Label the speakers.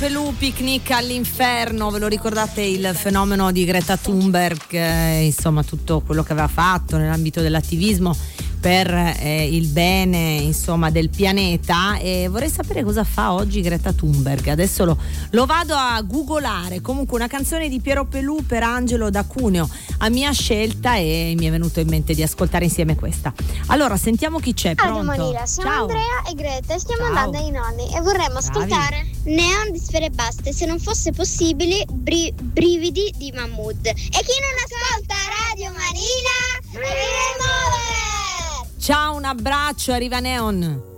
Speaker 1: Pelù, picnic all'inferno, ve lo ricordate il fenomeno di Greta Thunberg, insomma tutto quello che aveva fatto nell'ambito dell'attivismo per il bene, insomma, del pianeta, e vorrei sapere cosa fa oggi Greta Thunberg. Adesso lo vado a googolare. Comunque una canzone di Piero Pelù per Angelo da Cuneo a mia scelta, e mi è venuto in mente di ascoltare insieme questa. Allora sentiamo chi c'è. Pronto?
Speaker 2: Manila, siamo
Speaker 1: Ciao.
Speaker 2: Andrea e Greta e stiamo
Speaker 1: Ciao.
Speaker 2: andando ai nonni e vorremmo ascoltare Neon di Sfere Baste e, se non fosse possibile, Brividi di Mahmood. E chi non ascolta Radio Marina deve muovere!
Speaker 1: Ciao, un abbraccio, arriva Neon.